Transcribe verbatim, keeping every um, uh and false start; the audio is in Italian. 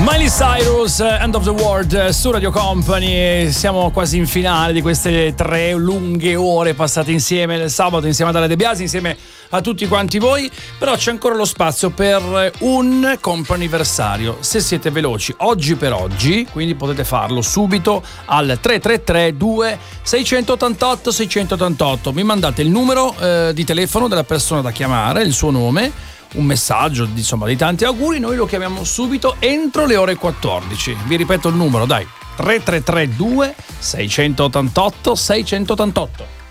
Miley Cyrus, End of the World su Radio Company. Siamo quasi in finale di queste tre lunghe ore passate insieme nel sabato, insieme ad Ale De Biasi, insieme a tutti quanti voi. Però c'è ancora lo spazio per un comp'anniversario, se siete veloci, oggi per oggi, quindi potete farlo subito al tre tre tre due sei otto otto sei otto otto. Mi mandate il numero eh, di telefono della persona da chiamare, il suo nome, un messaggio insomma di tanti auguri, noi lo chiamiamo subito entro le ore quattordici. Vi ripeto il numero, dai: tre tre tre due sei otto otto sei otto otto.